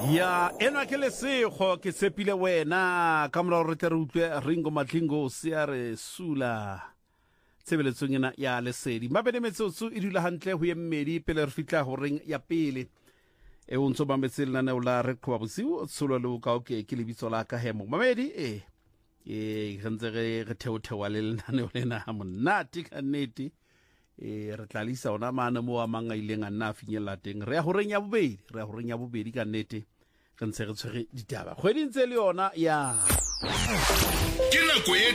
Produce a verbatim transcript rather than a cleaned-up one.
ya ena ke lesego ke tshepile wena ka mora re tle re utlwe Ringo Matlingo se a re sula tshebeletsong ena ya lesedi mabene metsotso e dula hantle ho ye mmedi pele re fitla ho reng ya pele e o ntso bametse lena ne ola re khoba bosiu tsolo le ka okay ke lebitso la ka hemo mamedi e e gantse re re theothewa le lena ne lena ha monate ka nnete e re tlalisa ona mana mo a manga ileng a nna finyella teng re ya ho reng ya bobedi re ya ho reng ya bobedi ka nnete re ntse re tshwere ditaba kgwedi ntse le yona ya ke nako e